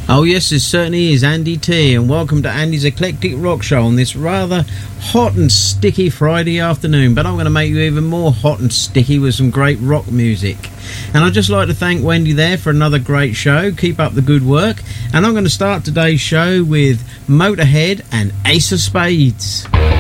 Oh yes, it certainly is, Andy T, and welcome to Andy's Eclectic Rock Show on this rather hot and sticky Friday afternoon. But I'm going to make you even more hot and sticky with some great rock music. And I'd just like to thank Wendy there for another great show. Keep up the good work. And I'm going to start today's show with Motorhead and Ace of Spades.